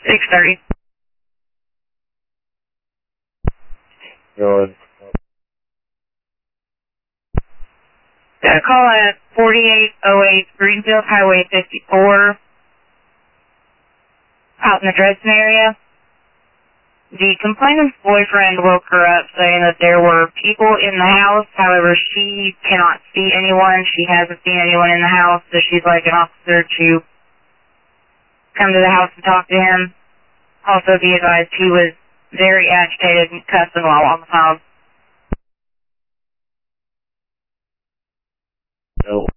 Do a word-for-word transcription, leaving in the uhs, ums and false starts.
six thirty. Go ahead. Got a call at forty-eight oh eight Greenfield Highway fifty-four out in the Dresden area. The complainant's boyfriend woke her up saying that there were people in the house. However, she cannot see anyone. She hasn't seen anyone in the house, so she'd like an officer to come to the house and talk to him. Also, be advised he was very agitated and cussing while on the phone. No.